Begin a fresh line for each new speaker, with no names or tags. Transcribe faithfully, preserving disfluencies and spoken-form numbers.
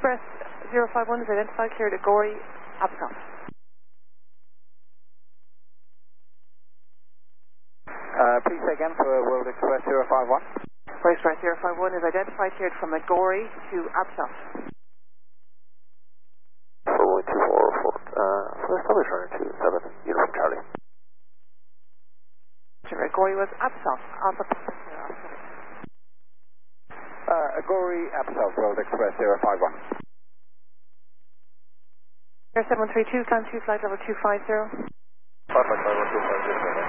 Express zero five one is identified, cleared at Gorey, Abscon.
Uh, please say again for World Express zero five one.
World Express zero five one is identified, cleared from Agori to Abscon.
four one two four four, uh, first publish runner two seven, Uniform Charlie.
Agori was Abscon, Alpha Papa Sierra Oscar.
Uh, Agori, Abscon, World Express zero five one.
Air seven one three two, climb two, flight level two five zero.
five five five one two five zero.